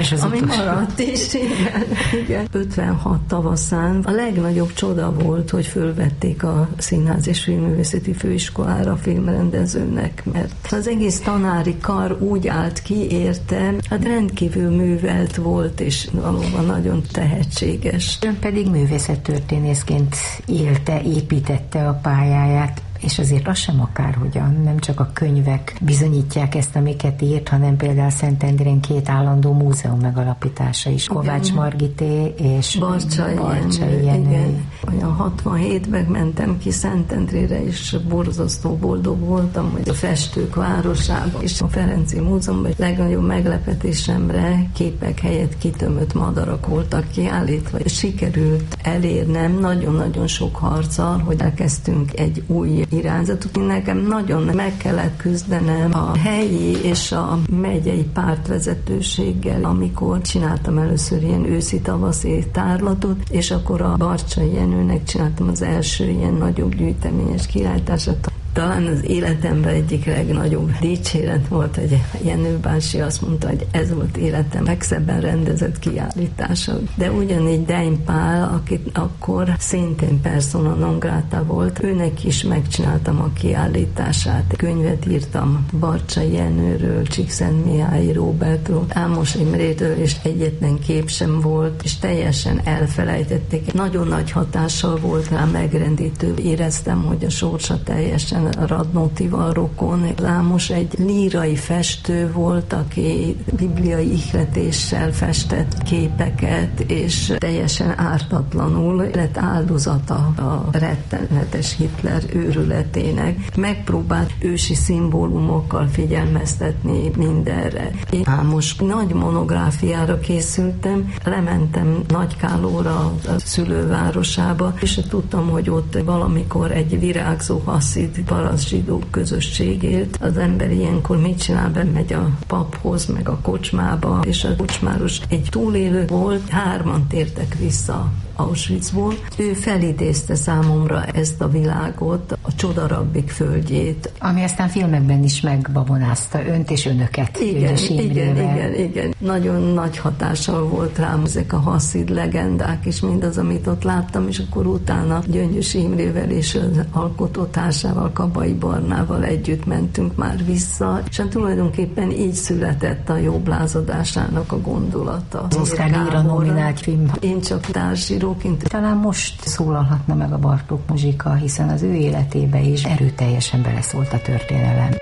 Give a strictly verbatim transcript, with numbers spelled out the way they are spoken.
És az ami utolsó. maradt is, igen, igen. ötvenhat tavaszán a legnagyobb csoda volt, hogy fölvették a Színház és Filmművészeti Főiskolára filmrendezőnek, mert az egész tanári kar úgy állt ki érte, hát rendkívül művelt volt, és valóban nagyon tehetséges. Ön pedig művészettörténészként élte, építette a pályáját, és azért az sem akárhogyan, nem csak a könyvek bizonyítják ezt, amiket írt, hanem például Szentendrén két állandó múzeum megalapítása is. Igen. Kovács Margité és Barcsay Jenő. Igen. Olyan hatvanhétben mentem ki Szentendrére, és borzasztó boldog voltam, hogy a festők városába és a Ferenci Múzeumban legnagyobb meglepetésemre képek helyett kitömött madarak voltak kiállítva, és sikerült elérnem nagyon-nagyon sok harccal, hogy elkezdtünk egy új irányzatot. Nekem nagyon meg kellett küzdenem a helyi és a megyei pártvezetőséggel, amikor csináltam először ilyen őszi-tavaszi tárlatot, és akkor a Barcsay Jenőnek csináltam az első ilyen nagyobb gyűjteményes kiállítását. Talán az életemben egyik legnagyobb dicséret volt, hogy Jenő bácsi azt mondta, hogy ez volt életem legszebben rendezett kiállítása. De ugyanígy Dein Pál, akit akkor szintén persona non grata volt, őnek is megcsináltam a kiállítását. Könyvet írtam Barcsay Jenőről, Csíkszentmihályi Róbertről, Ámos Imrétől, és egyetlen kép sem volt, és teljesen elfelejtették. Nagyon nagy hatással volt rá, megrendítő. Éreztem, hogy a sorsa teljesen Radnótival rokon. Ámos egy lírai festő volt, aki bibliai ihletéssel festett képeket, és teljesen ártatlanul lett áldozata a rettenetes Hitler őrületének. Megpróbált ősi szimbólumokkal figyelmeztetni mindenre. Én Ámos nagy monográfiára készültem, lementem Nagykálóra, a szülővárosába, és tudtam, hogy ott valamikor egy virágzó haszid paraszt zsidó közösség élt. Az ember ilyenkor mit csinál? Bemegy a paphoz, meg a kocsmába, és a kocsmáros egy túlélő volt, hárman tértek vissza Auschwitzból. Ő felidézte számomra ezt a világot, a Csodarabbik földjét. Ami aztán filmekben is megbabonázta önt és önöket. Igen, igen, igen, igen. Nagyon nagy hatással volt rám ezek a haszid legendák, és mindaz, amit ott láttam, és akkor utána Gyöngyös Imrével és az alkotótársával, Kabai Barnával együtt mentünk már vissza, és hát tulajdonképpen így született a Jobb lázadásának a gondolata. Az Oscar díjra nominált film. Én csak társíróként. Talán most szólalhatna meg a Bartók muzsika, hiszen az ő életébe is erőteljesen beleszólt a történelem.